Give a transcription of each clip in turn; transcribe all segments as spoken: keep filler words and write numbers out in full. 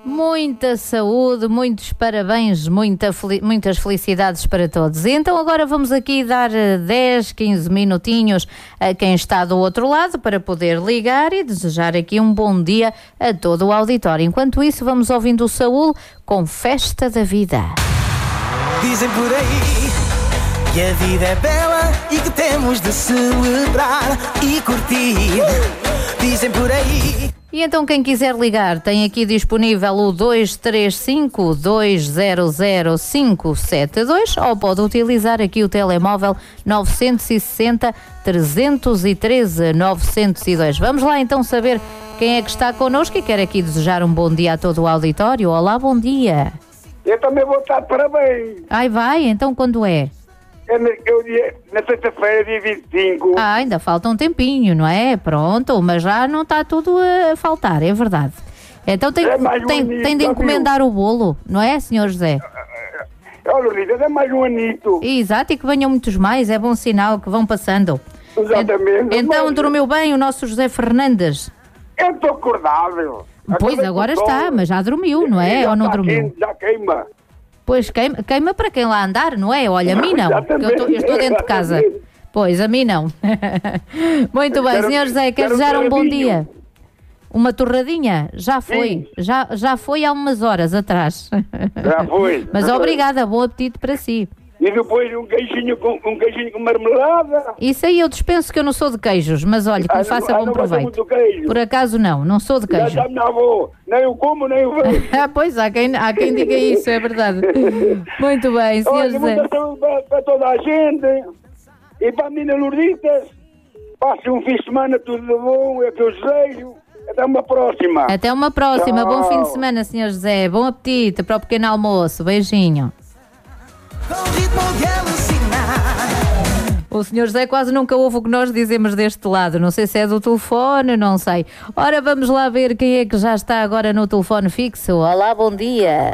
Muita saúde, muitos parabéns, muita, muitas felicidades para todos. E então agora vamos aqui dar dez, quinze minutinhos a quem está do outro lado para poder ligar e desejar aqui um bom dia a todo o auditório. Enquanto isso, vamos ouvindo o Saúl com Festa da Vida. Dizem por aí que a vida é bela e que temos de celebrar e curtir. Dizem por aí. E então quem quiser ligar tem aqui disponível o dois três cinco, dois zero zero, cinco sete dois ou pode utilizar aqui o telemóvel nove seis zero, três um três, nove zero dois. Vamos lá então saber quem é que está connosco e quer aqui desejar um bom dia a todo o auditório. Olá, bom dia. Eu também vou estar de parabéns. Ai, vai, então quando é? É na, eu dia, na sexta-feira, dia vinte e cinco. Ah, ainda falta um tempinho, não é? Pronto, mas já não está tudo a faltar, é verdade. Então tem, É mais um tem, anito, tem de já encomendar o bolo, não é, senhor José? Olha, Rita, é mais um anito. Exato, e que venham muitos mais, é bom sinal que vão passando. Exatamente. Então Mas dormiu bem o nosso José Fernandes? Eu estou acordável. Pois, Acabei agora com está, sono. mas já dormiu, não é? Já Ou não está dormiu? quente, já queima. Pois, queima, queima para quem lá andar, não é? Olha, a mim não, porque eu estou, eu estou dentro de casa. Exatamente. Pois, a mim não. Muito bem, Quero- senhor José, quer quero desejar um bom torradinho. dia? Uma torradinha? Já foi, já, já foi há umas horas atrás. Já foi. Mas obrigada, bom apetite para si. E depois um queijinho com, um queijinho com marmelada. Isso aí eu dispenso que eu não sou de queijos, mas olha, que Ah, lhe não- faça ah, bom não gosta proveito. muito de queijo. Por acaso não, não sou de Já queijo. já me avô. Nem eu como, nem eu vejo. Ah, pois, há quem, há quem diga isso, é verdade. Muito bem, senhor Olha, José. muita saúde para, para toda a gente. E para a menina Lourditas, passe um fim de semana tudo de bom, é que eu desejo. Até uma próxima. Até uma próxima, Tchau. bom fim de semana, senhor José. Bom apetite para o pequeno almoço. Beijinho. Com ritmo de alucinar. O senhor José quase nunca ouve o que nós dizemos deste lado. Não sei se é do telefone, não sei. Ora, vamos lá ver quem é que já está agora no telefone fixo. Olá, bom dia.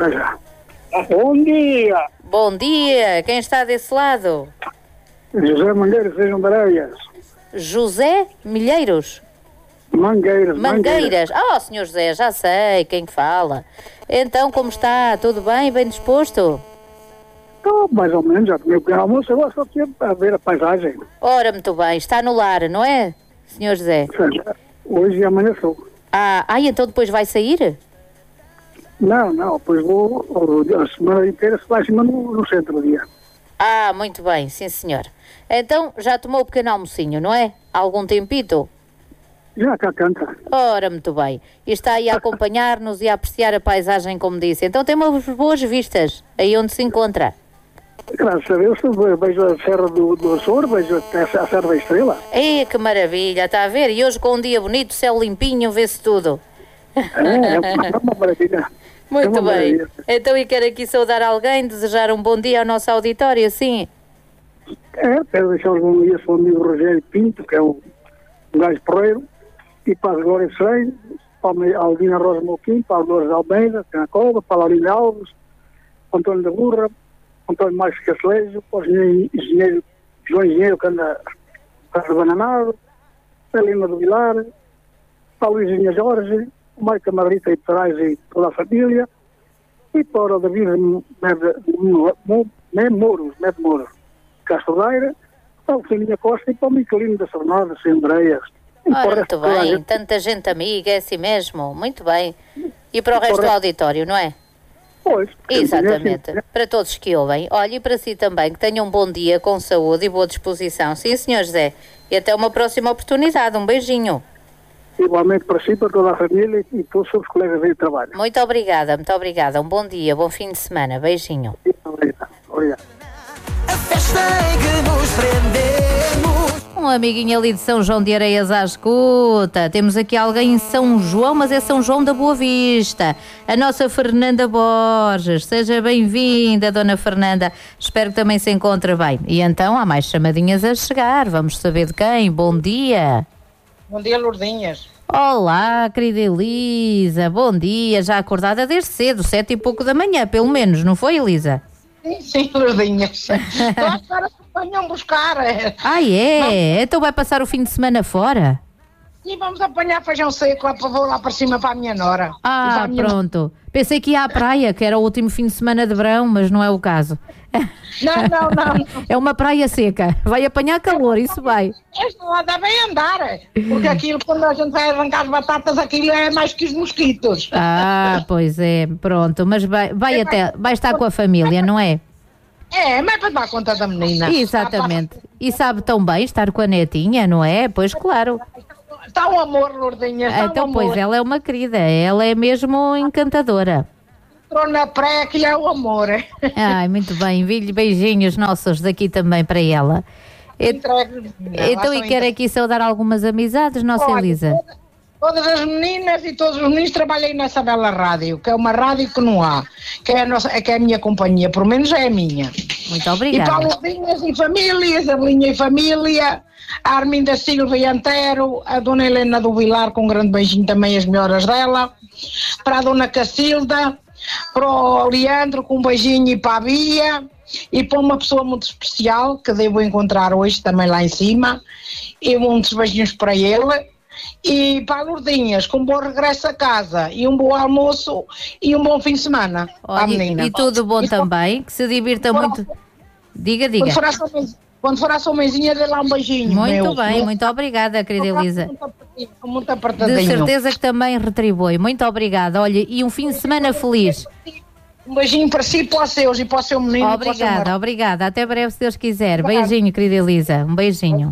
Bom dia. Bom dia. Quem está desse lado? José Mangueiras, sejam Bareias. José Milheiros. Mangueiras. Mangueiras. Ah, senhor José, já sei quem fala. Então, como está? Tudo bem? Bem disposto? Então, mais ou menos, já comi o pequeno almoço, agora só tinha para ver a paisagem. Ora, muito bem. Está no lar, não é, senhor José? Hoje e amanhã sou. Ah, ah, então depois vai sair? Não, não, pois vou a semana inteira se vai cima no, no centro do dia. Ah, muito bem, sim senhor. Então, já tomou o pequeno almocinho, não é? Há algum tempito? Já cá canta. Ora, muito bem. E está aí a acompanhar-nos e a apreciar a paisagem, como disse. Então tem umas boas vistas aí onde se encontra. Graças a Deus, vejo a Serra do, do Açor, vejo até a Serra da Estrela. Ei, que maravilha, está a ver? E hoje com um dia bonito, céu limpinho, vê-se tudo. É, é uma, é uma maravilha. Muito É uma bem. maravilha. Então, e quero aqui saudar alguém, desejar um bom dia ao nosso auditório, sim? É, quero deixar um bom dia ao amigo Rogério Pinto, que é um, um gajo porreiro, e para a Glória Sereno, para a Aldina Rosa Moquim, para a Dolores Almeida, que é na Cova, para a Laurinda Alves, Antônio da Burra, Antônio Marcos Castelejo, para o engenheiro, engenheiro João Engenheiro, que anda para o Bananado, para a Lima do Vilar, para a Luizinha Jorge, o Maica Marita e Perais e toda a família, e para o David Mouros, Mede Mouros, Castro Daire, para o Fininha Costa e para o Miquelino da Sornada, sem Andreias. E para o Ora, resto muito de toda a bem, gente. tanta gente amiga, é assim mesmo, muito bem. E para o para o resto do resto- auditório, não é? Pois. Exatamente, É assim, para todos que ouvem. Olha, e para si também, que tenham um bom dia, com saúde e boa disposição. Sim, senhor José. E até uma próxima oportunidade. Um beijinho. igualmente para si, para toda a família e todos os seus colegas aí de trabalho. Muito obrigada, muito obrigada. Um bom dia, bom fim de semana. Beijinho. Obrigado. Obrigado. A festa em que nos prendemos. Um amiguinho ali de São João de Areias à escuta. Temos aqui alguém em São João, mas é São João da Boa Vista. A nossa Fernanda Borges. Seja bem-vinda, dona Fernanda. Espero que também se encontre bem. E então há mais chamadinhas a chegar. Vamos saber de quem. Bom dia. Bom dia, Lourdinhas. Olá, querida Elisa. Bom dia. Já acordada desde cedo, sete e pouco da manhã, pelo menos. Não foi, Elisa? Sim, sim, Lourdinhas. Estou à espera que venham buscar. Ah, é? Então vai passar o fim de semana fora? E vamos apanhar feijão seco lá para, vou lá para cima para a minha nora. E Ah, para a minha pronto. Pensei que ia à praia, que era o último fim de semana de verão, mas não é o caso. Não, não, não. não. É uma praia seca. Vai apanhar calor, isso vai. Esta lá devem andar. Porque aquilo, quando a gente vai arrancar as batatas, aquilo é mais que os mosquitos. Ah, pois é, pronto. Mas vai, vai até, vai estar com a família, não é? É, mas é para dar conta da menina. Exatamente. E sabe tão bem estar com a netinha, não é? Pois claro. Está um amor, Lourdinha. Está Então, um pois, amor. ela é uma querida. Ela é mesmo encantadora. Entrou na praia, aquilo é o amor. Ai, muito bem. Vi-lhe beijinhos nossos daqui também para ela. Et- Entregue. Então, e quer aqui saudar algumas amizades, nossa Olha, Elisa? toda- Todas as meninas e todos os meninos trabalhei nessa bela rádio, que é uma rádio que não há, que é a, nossa, que é a minha companhia, pelo menos é a minha. Muito E para obrigada. Lourdinhas e famílias, a Belinha e família, a Arminda Silva e Antero, a Dona Helena do Vilar, com um grande beijinho também, as melhoras dela, para a Dona Cacilda, para o Leandro, com um beijinho, e para a Bia, e para uma pessoa muito especial, que devo encontrar hoje também lá em cima, e muitos beijinhos para ele. E para a Lourdinhas, com um bom regresso a casa e um bom almoço e um bom fim de semana para a Olha, menina. e tudo bom E também, que se divirta quando- muito. Diga, diga. Quando for à sua mãe- Quando for à sua mãezinha, dê lá um beijinho. Muito meu. bem, muito obrigada, querida Elisa. Muito apertadinho, com muito De apertadinho. certeza que também retribui. Muito obrigada. Olha, e um fim de semana feliz. Um beijinho para si e para os seus e para o seu menino. e para o seu Obrigada, marido. obrigada. Até breve, se Deus quiser. Obrigada. Beijinho, querida Elisa. Um beijinho.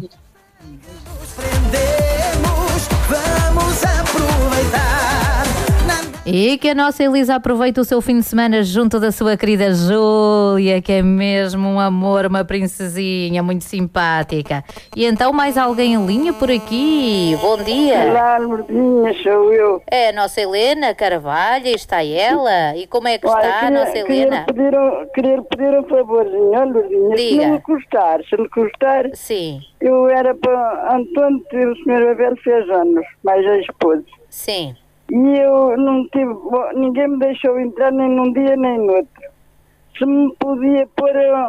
Prendemos, vamos aproveitar. Na- E que a nossa Elisa aproveite o seu fim de semana junto da sua querida Júlia, que é mesmo um amor, uma princesinha muito simpática. E então, mais alguém em linha por aqui? Bom dia. Olá, Lourdinha, sou eu. É a nossa Helena Carvalho, está ela. E como é que Olha, está a queria, nossa queria Helena? pedir, um, queria pedir um favorzinho, olha, Lourdinha, se Diga. não lhe custar, se lhe custar, Sim, eu era para Antônio, o senhor Abel fez anos, mais a esposa. sim. E eu não tive, bom, ninguém me deixou entrar nem num dia nem no outro. Se me podia pôr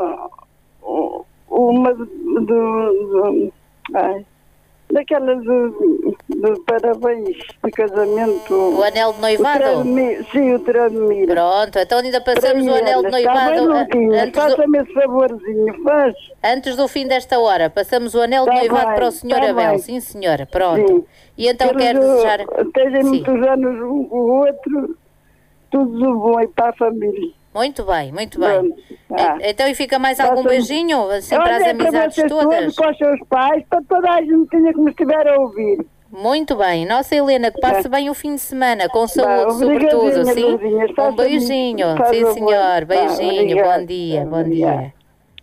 uh, uma do, do, do ai, daquela do, do parabéns de casamento. O anel de O noivado? Trademir, sim, o Trademir. Pronto, então ainda passamos o anel de Está bem, noivado a- Lourdinha, antes do, faça-me esse favorzinho, faz. antes do fim desta hora. Passamos o anel de Tá noivado bem, para o senhor tá Abel. bem. Sim, senhora, pronto. Sim. E então Eles, quero uh, desejar... Têm Sim. muitos anos um com o outro, tudo de bom e para a família. Muito bem, muito bem. Pronto, tá. E- Então, e fica mais algum Faça-me- beijinho, assim, para as Olha, é para amizades vocês todas? todos, para os seus pais, para toda a gente que me estiver a ouvir. Muito bem. Nossa Helena, que passe bem o fim de semana, com saúde, obrigadinha, sobretudo, sim? Lourdinha, Um faça-me- beijinho, faz sim favor. senhor, Tá, beijinho, obrigada. bom dia, bom Obrigada. dia.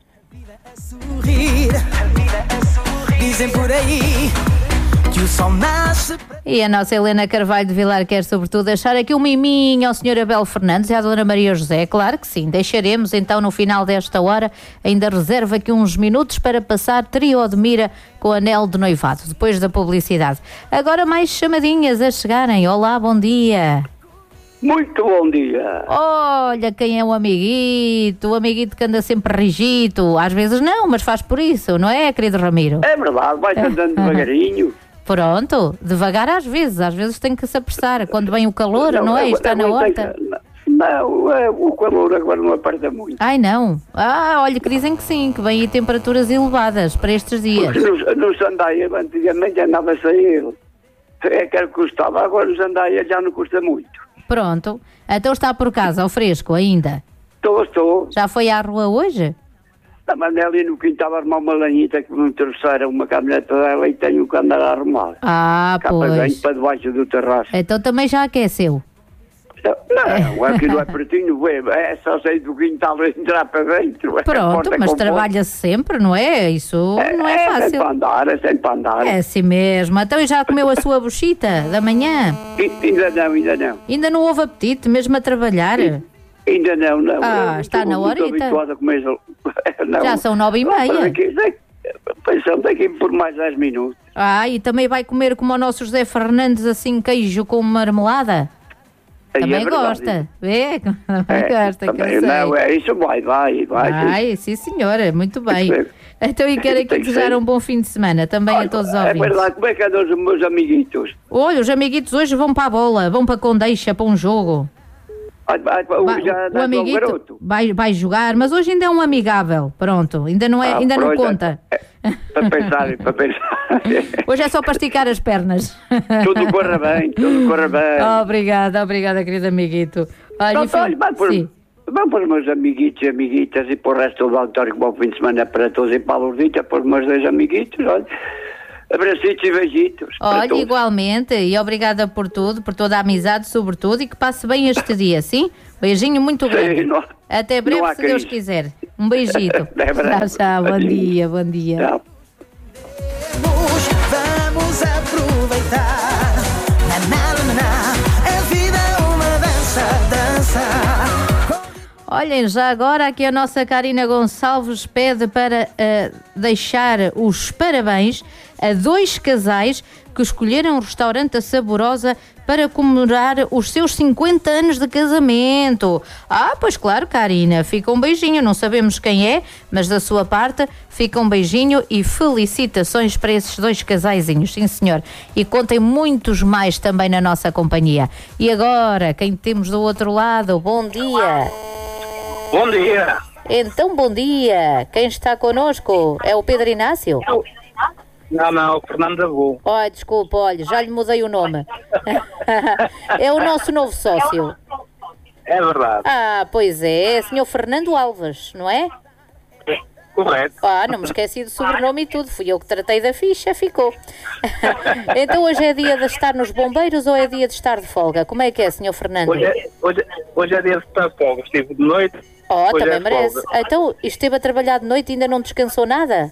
Sorrir. Dizem por aí que o sol nasce. E a nossa Helena Carvalho de Vilar quer sobretudo deixar aqui um miminho ao senhor Abel Fernandes e à dona Maria José, claro que sim, deixaremos então no final desta hora, ainda reserva aqui uns minutos para passar trio de mira com o anel de noivado, depois da publicidade. Agora mais chamadinhas a chegarem, olá, bom dia. Muito bom dia. Olha quem é o amiguito, o amiguito que anda sempre rigito, às vezes não, mas faz por isso, não é, querido Ramiro? É verdade, vai andando devagarinho. Pronto, devagar às vezes, às vezes tem que se apressar, quando vem o calor, não, é? Está na agora tem horta. que- Não, é, o calor agora não aperta muito. Ai não, ah, olha que dizem que sim, que vem aí temperaturas elevadas para estes dias. Porque nos, nos andaias antigamente andava a sair. É que custava, agora nos andaias já não custa muito. Pronto, então está por casa, ao fresco ainda. Estou, estou. Já foi à rua hoje? A Maneli no quintal a arrumar uma lanhita que me trouxeram uma caminhoneta dela e tenho que andar a arrumar. Ah, Cá para pois. dentro, para debaixo do terraço. Então também já aqueceu. Não, aqui não é pertinho, é só sair do quintal e entrar para dentro. A Pronto, porta mas com trabalha-se sempre, não é? Isso porta. não é É fácil. sempre andar, é sempre andar. É assim mesmo. Então e já comeu a sua buchita da manhã? I- Ainda não, ainda não. Ainda não houve apetite, mesmo a trabalhar? Ainda não, não. Ah, Eu está estou na muito horita. habituado a comer. Não. Já são nove e meia. Daqui, daqui, pensamos daqui por mais dez minutos. Ah, e também vai comer como o nosso José Fernandes, assim, queijo com marmelada? Aí Também é verdade. gosta. Vê? Também É, gosta, que eu também, sei. não, é isso, vai, vai, vai. Ai, sim senhora, muito bem. Sim. Então, e quero aqui Tem que desejar ser. um bom fim de semana também a todos os É ouvintes. verdade, como é que andam os meus amiguitos? Olha, os amiguitos hoje vão para a bola, vão para a Condeixa, para um jogo. Ai, ai, o, Vai- já o dá um amiguito garoto. vai, vai jogar, mas hoje ainda é um amigável. Pronto, ainda não, é, Ah, ainda não pronto, conta. é- Para pensar, para pensar. Hoje é só para esticar as pernas. Tudo corra bem, tudo corra bem. Obrigada, obrigada, querido amiguito. Olha, Não, enfim, olha, vai por, sim. vão para os meus amiguitos e amiguitas e para o resto do auditório, que bom fim de semana para todos e para a Lourdita, para os meus dois amiguitos, olha. Abracitos e beijitos. para Olha, todos. igualmente, e obrigada por tudo, por toda a amizade, sobretudo, e que passe bem este dia, sim? Beijinho muito grande. Sim, não- Até não breve, há se Deus crise. quiser. Um beijito. Até breve. Tchau, tchau. Bom dia, bom dia. Tchau. Vamos aproveitar. Na, na, na, na. A vida é uma dança, dança. Olhem, já agora aqui a nossa Karina Gonçalves pede para eh, deixar os parabéns a dois casais que escolheram o restaurante A Saborosa para comemorar os seus cinquenta anos de casamento. Ah, pois claro, Karina, fica um beijinho, não sabemos quem é, mas da sua parte fica um beijinho e felicitações para esses dois casaizinhos, sim senhor. E contem muitos mais também na nossa companhia. E agora, quem temos do outro lado? Bom dia! Bom dia. Então, bom dia. Quem está connosco? É o Pedro Inácio? Não, não, o Fernando Avô. Ai, desculpa, olha, já lhe mudei o nome. É o nosso novo sócio. É verdade. Ah, pois é, é senhor Fernando Alves, não é? Correto. Ah, não me esqueci do sobrenome e tudo. Fui eu que tratei da ficha, ficou. Então hoje é dia de estar nos bombeiros ou é dia de estar de folga? Como é que é, senhor Fernando? Hoje é, hoje, hoje é dia de estar de folga. Estive de noite. Oh, hoje também é merece. folga. Então, esteve a trabalhar de noite e ainda não descansou nada?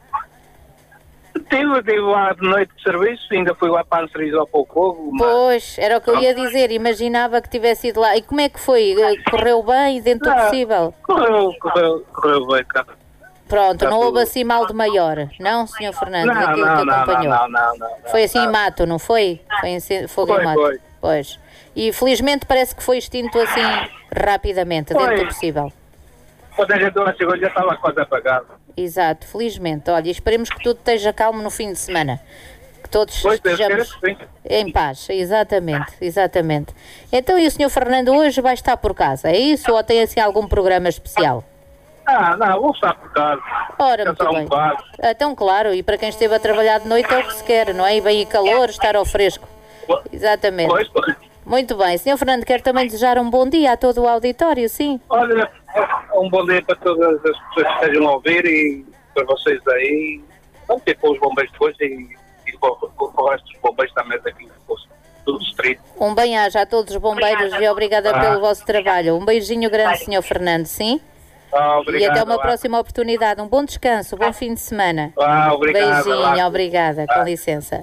Estive, estive lá de noite de serviço, ainda fui lá para a Anseris ao pouco. Mas... Pois, era o que eu ia dizer, imaginava que tivesse ido lá. E como é que foi? Eh, Correu bem, dentro do Não, possível? Correu, correu, correu bem, cara. Pronto, Tá não houve tudo. assim mal de maior, não, senhor Fernando, Não, daquilo não, que não, acompanhou? não, não, não, não. Foi assim em não. mato, não foi? Foi em ce- fogo Foi, em mato? foi. Pois. E felizmente parece que foi extinto assim rapidamente, dentro Foi. do possível. Quando a gente lá chegou já estava quase apagado. Exato, felizmente. Olha, esperemos que tudo esteja calmo no fim de semana. Que todos Pois, Deus queira estejamos que sim. em paz, exatamente, exatamente. Então, e o senhor Fernando hoje vai estar por casa, é isso? Ou tem assim algum programa especial? Ah, não, vou estar por casa. Ora, Descansar muito um bem. bocado. Então, claro, e para quem esteve a trabalhar de noite é o que se quer, não é? E bem e calor, estar ao fresco. Exatamente. Pois, pois. Muito bem. senhor Fernando, quero também desejar um bom dia a todo o auditório, sim? Olha, um bom dia para todas as pessoas que estejam a ouvir e para vocês aí. Vamos ter com os bombeiros depois e, e com, com, com o resto dos bombeiros também daqui do distrito. Um bem-aja a todos os bombeiros e obrigada Ah. pelo vosso trabalho. Um beijinho grande, senhor Fernando, sim? Ah, obrigado. E até uma lá. próxima oportunidade. Um bom descanso, bom fim de semana. Ah, obrigado. Beijinho, lá. obrigada, com licença.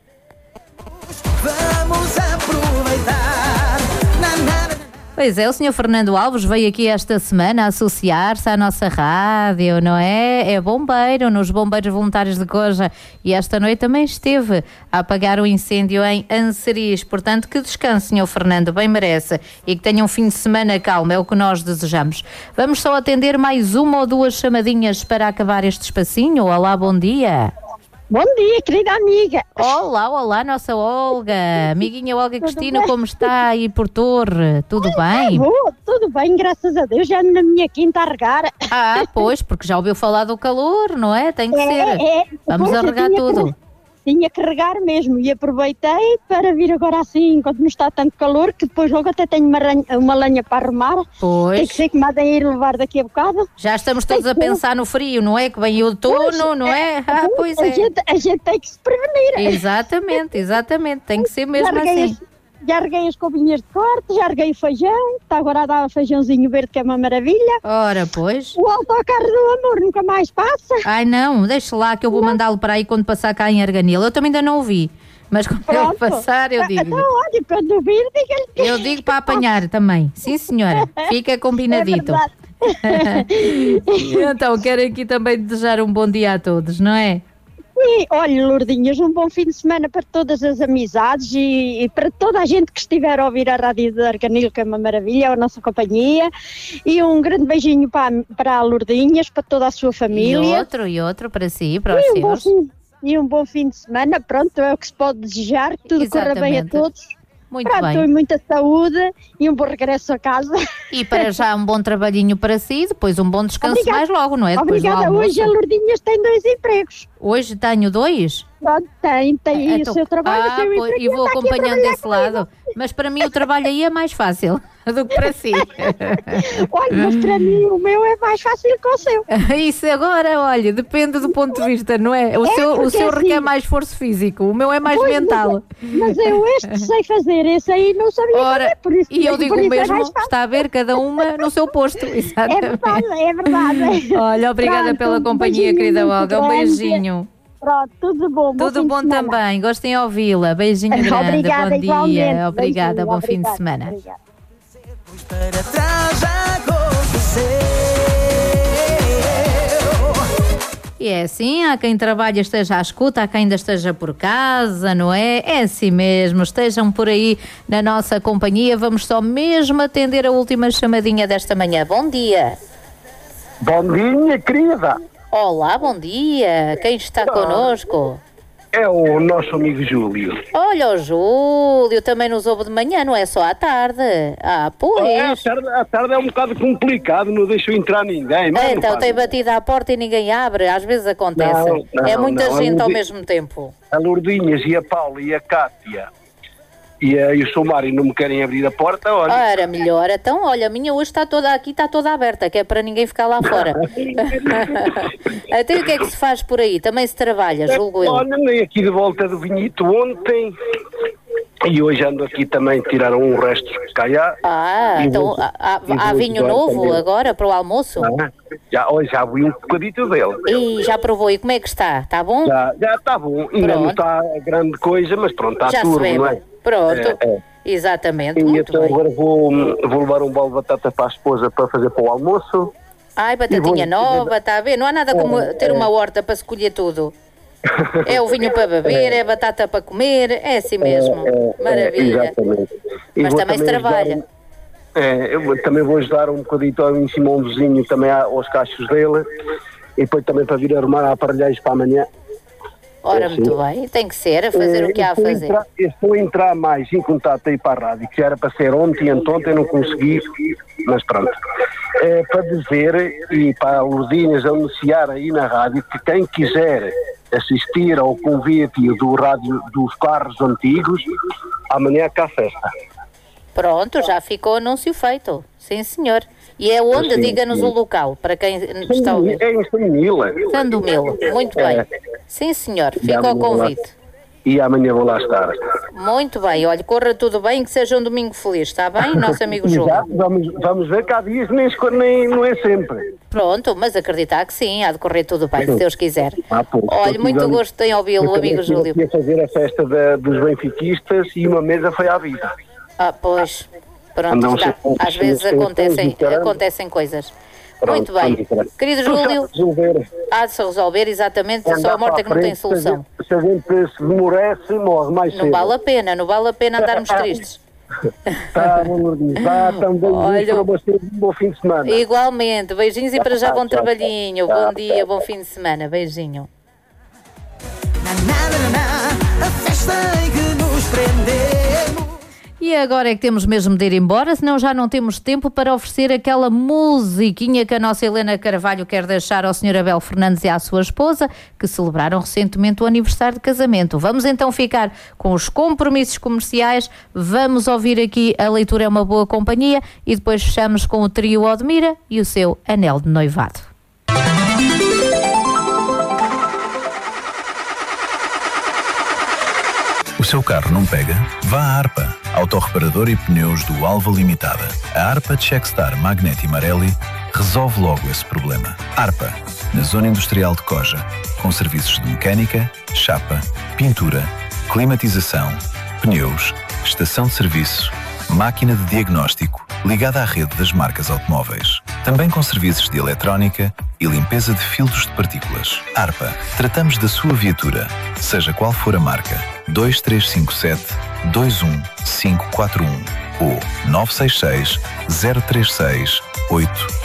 Vamos aproveitar. Na, na, na. Pois é, o senhor Fernando Alves veio aqui esta semana associar-se à nossa rádio, não é? É bombeiro nos Bombeiros Voluntários de Coja e esta noite também esteve a apagar o incêndio em Anseris. Portanto, que descanse, senhor Fernando, bem merece, e que tenha um fim de semana calmo, é o que nós desejamos. Vamos só atender mais uma ou duas chamadinhas para acabar este espacinho. Olá, bom dia. Bom dia, querida amiga. Olá, olá, nossa Olga. Amiguinha Olga Cristina, bem? como está aí por Torre? Tudo bem? Vou, tudo bem, graças a Deus, já ando na minha quinta a regar. Ah, pois, porque já ouviu falar do calor, não é? Tem que ser. É, é. Vamos Pois, eu arregar tinha que- tudo. Tinha que regar mesmo e aproveitei para vir agora assim, enquanto não está tanto calor, que depois logo até tenho uma, ranha- uma lenha para arrumar. Tem Pois, que ser que me há de ir levar daqui a bocado. já estamos todos a pensar no frio, não é? Que vem o outono, não é? Ah, pois a, é. gente, a gente tem que se prevenir. Exatamente, exatamente. Tem que ser Já mesmo reguei, assim. as, já reguei as couvinhas de corte, já reguei o feijão, está agora a dar feijãozinho verde que é uma maravilha. Ora, pois. O autocarro do amor nunca mais passa. Ai, não, deixa lá que eu vou mandá-lo para aí quando passar cá em Arganil. Eu também ainda não ouvi, mas quando ele Pronto. passar eu Então, digo. olha, quando vir, diga-lhe que Eu digo para apanhar também. Sim, senhora. Fica é combinadito. verdade. Então, quero aqui também desejar um bom dia a todos, não é? E, olha, Lourdinhas, um bom fim de semana para todas as amizades e, e para toda a gente que estiver a ouvir a Rádio de Arganil, que é uma maravilha, a nossa companhia. E um grande beijinho para, para a Lourdinhas, para toda a sua família. E outro, e outro para si, para os e um seus. Bom fim, e um bom fim de semana, pronto, é o que se pode desejar, que tudo Exatamente. corra bem a todos. Muito Pronto, bem. e muita saúde e um bom regresso a casa. E para já um bom trabalhinho para si, depois um bom descanso Obrigada. mais logo, não é? Depois do Obrigada, almoço. hoje a Lourdinhas tem dois empregos. Hoje tenho dois? Pronto, tem, tem Então, o seu trabalho, ah, o seu pois, emprego. e vou está aqui a acompanhando trabalhar desse comigo. lado. Mas para mim o trabalho aí é mais fácil do que para si. Olha, mas para mim o meu é mais fácil que o seu. Isso agora, olha, depende do ponto de vista, não é? O É, seu, o porque seu assim- requer mais esforço físico, o meu é mais Pois, mental. Mas eu este sei fazer, esse aí não sabia Ora, fazer, por isso, e eu por digo isso o é mesmo, mais fácil. está a ver, cada uma no seu posto. É Exatamente. verdade, é verdade. Olha, obrigada Pronto, pela um companhia, beijinho querida muito Olga. Um grande. beijinho. Pronto, tudo bom. bom Tudo fim bom de semana. também. Gostem de ouvi-la. Beijinho grande. Obrigada, bom igualmente. dia. Obrigada. Beijinho, Bom fim de obrigada, semana. obrigada. Para trás já aconteceu. E é assim, há quem trabalha esteja à escuta, há quem ainda esteja por casa, não é? É assim mesmo, estejam por aí na nossa companhia. Vamos só mesmo atender a última chamadinha desta manhã. Bom dia. Bom dia, minha querida. Olá, bom dia. Quem está connosco? É o nosso amigo Júlio. Olha, o Júlio também nos ouve de manhã, não é só à tarde. Ah, É, à, pois. tarde, à tarde é um bocado complicado, não deixo entrar ninguém. Mas não Então faz tem nada. batido à porta e ninguém abre, às vezes acontece. Não, não, é muita não, gente eu ao digo- mesmo tempo. A Lourdinhas e a Paula e a Cátia e, a, e o Somário não me querem abrir a porta, olha. Ora, melhor. Então, olha, a minha hoje está toda aqui, está toda aberta, que é para ninguém ficar lá fora. Até o que é que se faz por aí? Também se trabalha, julgo eu. Olha, nem aqui de volta do vinhito ontem e hoje ando aqui também, tiraram um resto de caiá. Ah, E então vou- há, há- e vou há vinho ajudar novo também. agora para o almoço? Ah, já, hoje já vi um bocadito dele. E já provou, e como é que está? Está bom? Já já está bom, ainda Pronto. não está grande coisa, mas pronto, está Já se turbo, bebe. não é? Pronto, É, é. exatamente, E muito então bem. agora vou, vou levar um bolo de batata para a esposa para fazer para o almoço. Ai, batatinha E vou- nova, está a ver? Não há nada como É, ter é. uma horta para se colher tudo. É o vinho para beber, é batata para comer, é assim mesmo. É, é, Maravilha. exatamente. E Mas vou também se ajudar trabalha. um- é, eu vou- também vou ajudar um bocadinho em cima um vizinho também a- aos cachos dele e depois também para vir arrumar aparelhos para amanhã. Ora, É, sim. muito bem, tem que ser, a fazer Eh, o que há a estou fazer. Entrar, eu estou a entrar mais em contato aí para a rádio, que já era para ser ontem e anteontem, não consegui, mas pronto. É para dizer e para a Lourdinhas anunciar aí na rádio que quem quiser assistir ao convite do rádio dos carros antigos, amanhã cá festa. Pronto, já ficou o anúncio feito. Sim, senhor. E é onde? Sim, Diga-nos sim. o local, para quem está a ouvir. É em Sanmila. Sandomil. Muito bem. É. Sim, senhor. E Fica o amanhã vou lá- convite. E amanhã vou lá estar. Muito bem. Olha, corra tudo bem, que seja um domingo feliz, está bem, nosso amigo Júlio? Exato, vamos, vamos ver que há dias nem, esco- nem não é sempre. Pronto, mas acreditar que sim, há de correr tudo bem, se Deus quiser. Ah, pô, Olha, estou muito tivemos- gosto em ouvi-lo, eu amigo estive Júlio. aqui a fazer a festa da- dos benfiquistas e uma mesa foi à vida. Ah, pois. Pronto, Andam está. sempre- Às vezes sempre- acontecem, sempre- caramba. acontecem coisas. Pronto, Muito bem. vamos entrar. Querido Tudo Júlio, está a resolver. há de se resolver, exatamente, só Andar a morte para é que não tem frente, solução. Se a gente, se a gente se demorece, morre mais Não cedo. vale a pena, não vale a pena andarmos tristes. Tá, bom, Lourdinhas. Vá, também Olha, para vocês um bom fim de semana. Igualmente, beijinhos e para já bom Tchau, tchau. trabalhinho, Tchau, bom dia, tchau. bom fim de semana, beijinho. Na, na, na, na, a festa em que nos prendemos. E agora é que temos mesmo de ir embora, senão já não temos tempo para oferecer aquela musiquinha que a nossa Helena Carvalho quer deixar ao senhor Abel Fernandes e à sua esposa, que celebraram recentemente o aniversário de casamento. Vamos então ficar com os compromissos comerciais, vamos ouvir aqui a leitura é uma boa companhia e depois fechamos com o trio Odmira e o seu anel de noivado. O seu carro não pega? Vá à ARPA, Autorreparador e Pneus do Alva Limitada. A ARPA Checkstar Magneti Marelli resolve logo esse problema. ARPA, na Zona Industrial de Coja, com serviços de mecânica, chapa, pintura, climatização, pneus, estação de serviço, máquina de diagnóstico ligada à rede das marcas automóveis. Também com serviços de eletrónica e limpeza de filtros de partículas. ARPA. Tratamos da sua viatura, seja qual for a marca. dois três cinco sete, dois um cinco quatro um ou nove seis seis, zero três seis, oito